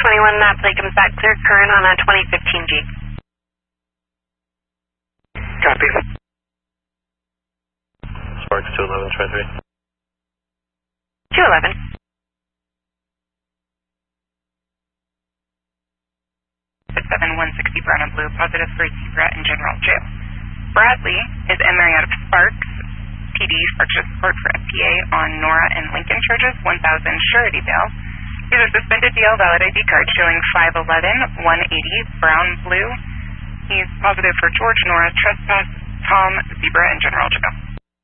221, that plate comes back clear current on a 2015 Jeep. Copy. Sparks 211, try 3. 211. At 7160 Brown and Blue, positive for Zebra and General Jail. Bradley is entering out of Sparks, PD, Sparks support for FPA on Nora and Lincoln charges, 1,000 surety bail. He's a suspended DL valid ID card showing 511, 180, Brown, Blue. He's positive for George, Nora, Trespass, Tom, Zebra, and General Jail.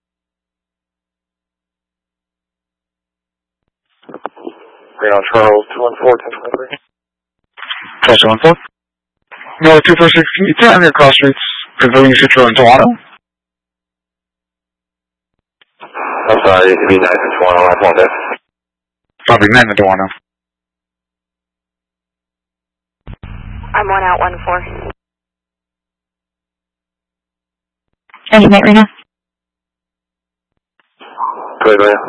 Ground Charles 214, 1023. Charles 214. No, 246, can you turn on your cross streets, confirming your Central in Toronto? I'm sorry, it could be 9 in Toronto, I apologize. Probably 9 in Toronto. I'm 1 out, 1-4. Estimate right now. Good, man.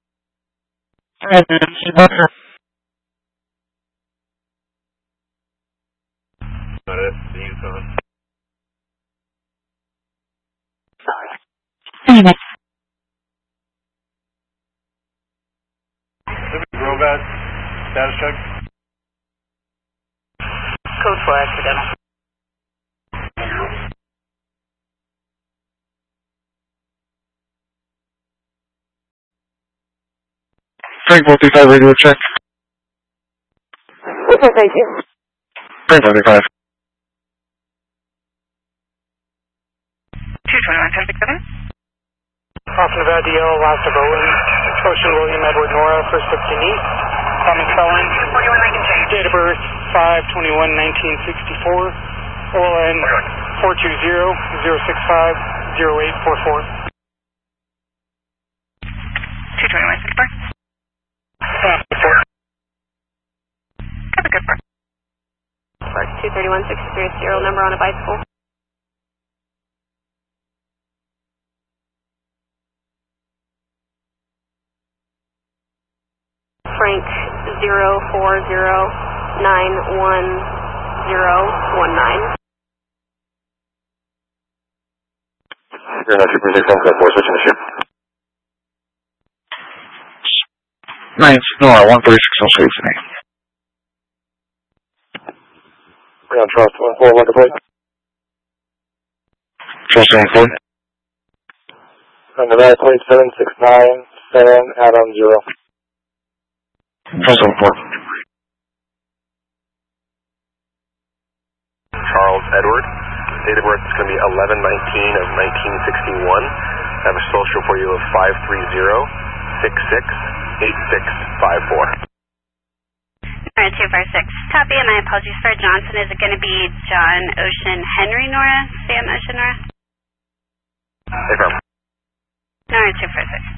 Not it, the Yukon. Estimate. Robot, status check. Code 4 accidental. Frank 45 radio check. Thank you. Frank 45. 221, 1067. Off Nevada DL, last of Owen, Ocean William Edward Nora, first 15 East, common felon, date of birth 5/21/1964, OLN 420-065-0844. 221, 64. Copy, good for. Spark 231, 630, serial number on a bicycle. Frank 040911019. You're not 246, 174, switching to ship. 9, Nora, 136, I'll say today. Ground Charles 214, like a plate. Charles 214. On Nevada plate 7697, Adam 0. Charles 214. Charles Edward. Date of birth is going to be 11/19 of 1961. I have a social for you of 530-668654. Alright, 246. Copy, and my apologies for Johnson. Is it going to be John Ocean Henry Nora? Sam Ocean Nora? Hey, from. Alright, 246.